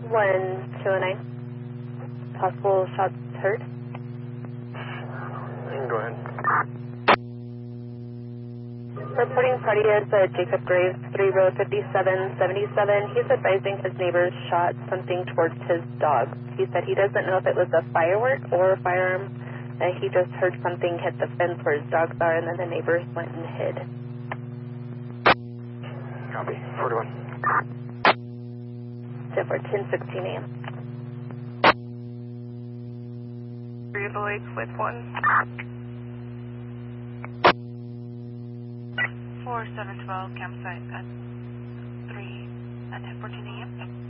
1209. Possible shots heard. Go ahead. Reporting party is Jacob Graves, 3 row 5777. He's advising his neighbors shot something towards his dog. He said he doesn't know if it was a firework or a firearm. He just heard something hit the fence where his dogs are, and then the neighbors went and hid. Copy. 41. 10:16 a.m. 308 with 1. 4712 campsite at 3 at 10:14 a.m.